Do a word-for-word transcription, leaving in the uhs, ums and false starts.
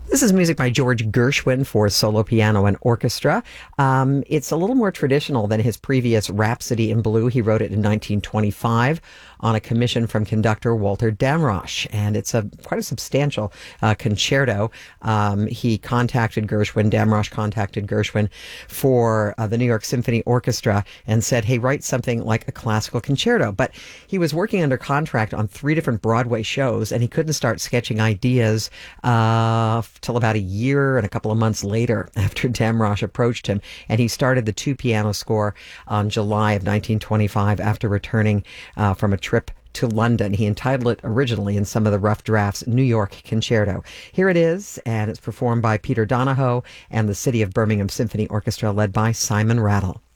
This is music by George Gershwin for solo piano and orchestra. Um, it's a little more traditional than his previous Rhapsody in Blue. He wrote it in nineteen twenty-five on a commission from conductor Walter Damrosch, and it's a quite a substantial uh, concerto. Um, he contacted Gershwin, Damrosch contacted Gershwin for uh, the New York Symphony Orchestra and said, hey, write something like a classical concerto. But he was working under contract on three different Broadway shows, and he couldn't start sketching ideas uh, till about a year and a couple of months later after Damrosch approached him. And he started the two piano score on July of nineteen twenty-five after returning uh, from a trip to London. He entitled it originally in some of the rough drafts, New York Concerto. Here it is, and it's performed by Peter Donahoe and the City of Birmingham Symphony Orchestra led by Simon Rattle.